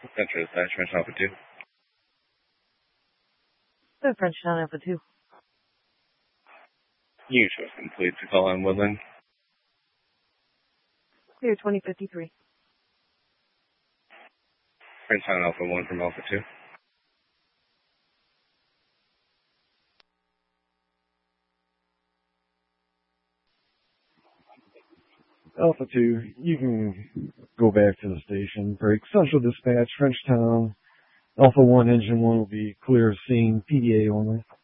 Central Dispatch, French Alpha 2. The Frenchtown Alpha 2. Unit was complete to call on Woodland. Clear 2053. Frenchtown Alpha 1 from Alpha 2. Alpha 2, you can go back to the station. Break Central Dispatch, Frenchtown. Alpha 1, Engine 1 will be clear of scene, PDA only.